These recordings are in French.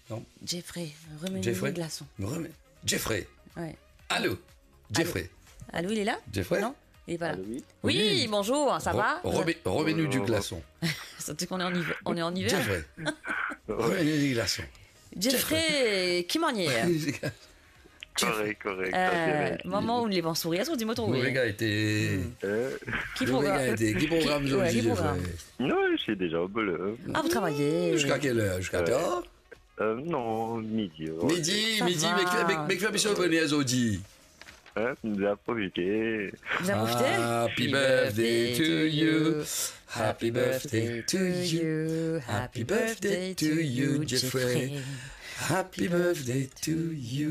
Non. Jeffrey, remets-nous Jeffrey les glaçons. Jeffrey. Ouais. Allô Jeffrey. Allô, il est là? Jeffrey? Non, il est pas là. Allô, oui. Oui, bonjour, ça va? Remets-nous du glaçon. Surtout qu'on est en hiver. On est en hiver. Jeffrey. Remets-nous du glaçon. Jeffrey, qui manière? Correct. Maman, ou les bons sourires, ou dis-moi trop. Le gars était... Qui Le gars programme? était... Qui programme Ouais, aujourd'hui, qui programme? Jeffrey? Non, je suis déjà au boulot. Ah, vous travaillez? Jusqu'à quelle heure? Jusqu'à tard? Non, midi. Midi, Ça va. mais fais mission bonne aujourd'hui. Nous avons profité. Vous avez profité? Happy birthday to you. Happy birthday to you. Happy birthday to you, Jeffrey. Happy birthday to you.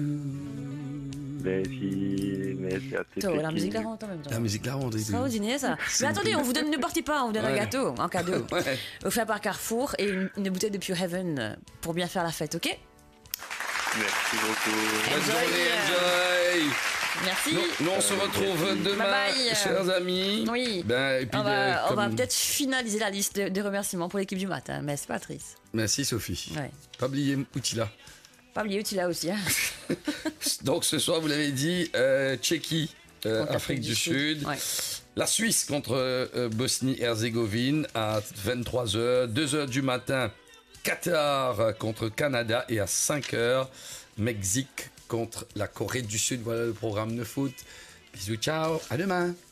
Merci à tous. La musique la rentre en même temps. La musique la rentre. Extraordinaire ça. Mais attendez, on vous donne, ne partez pas, on vous donne un Ouais. gâteau, un cadeau. Ouais. Offert par Carrefour et une bouteille de Pure Heaven pour bien faire la fête, ok? Merci beaucoup. Bonne Enjoy. journée, enjoy. Merci. Nous, on se retrouve demain, Bye bye. chers amis. Oui. Ben, et puis, On va comme- peut-être finaliser la liste de remerciements pour l'équipe du matin, mais c'est pas triste. Merci, Sophie. Ouais. Pas oublier Outila. Pas oublier, tu l'as aussi. Hein. Donc, ce soir, vous l'avez dit, Tchéquie, Contre Afrique du Sud. Ouais. La Suisse contre Bosnie-Herzégovine à 23h. 2h du matin, Qatar contre Canada. Et à 5h, Mexique contre la Corée du Sud. Voilà le programme de foot. Bisous, ciao, à demain.